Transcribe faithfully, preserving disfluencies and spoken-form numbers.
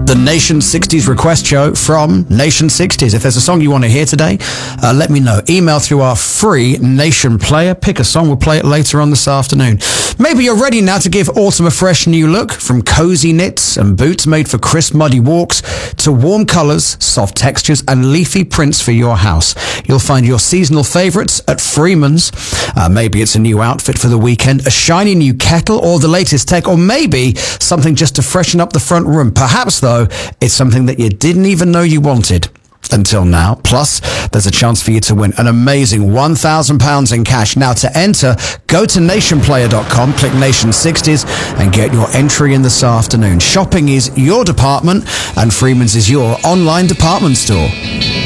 the Nation sixties request show from Nation sixties. If there's a song you want to hear today, uh, let me know. Email through our free Nation player. Pick a song. We'll play it later on this afternoon. Maybe you're ready now to give autumn a fresh new look. From cozy knits and boots made for crisp, muddy walks to warm colours, soft textures and leafy prints for your house. You'll find your seasonal favourites at Freeman's. Uh, maybe it's a new outfit for the weekend, a shiny new kettle or the latest tech, or maybe something just to freshen up the front room. Perhaps, though, it's something that you didn't even know you wanted until now. Plus, there's a chance for you to win an amazing one thousand pounds in cash. Now, to enter, go to nation player dot com, click Nation sixties, and get your entry in this afternoon. Shopping is your department, and Freeman's is your online department store.